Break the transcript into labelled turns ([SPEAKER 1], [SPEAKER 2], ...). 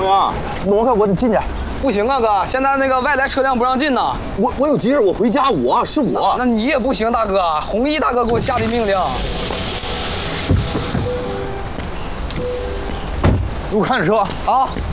[SPEAKER 1] 啊！
[SPEAKER 2] 挪开，我得进去。
[SPEAKER 3] 不行啊，哥，现在那个外来车辆不让进呢。
[SPEAKER 1] 我有急事，我回家，是我。
[SPEAKER 3] 那你也不行，大哥，弘毅大哥给我下的命令。
[SPEAKER 2] 给我看着车
[SPEAKER 3] 啊！